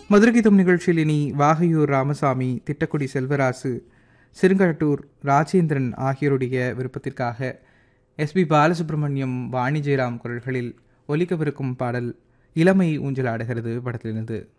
மதுரகீதம் நிகழ்ச்சியில் இனி வாகையூர் ராமசாமி, திட்டக்குடி செல்வராசு, சிறுங்கட்டூர் ராஜேந்திரன் ஆகியோருடைய விருப்பத்திற்காக எஸ்பி பாலசுப்ரமணியம், வாணி ஜெயராம் குரல்களில் ஒலிக்கவிருக்கும் பாடல் இளமை ஊஞ்சலாடுகிறது படத்திலிருந்து.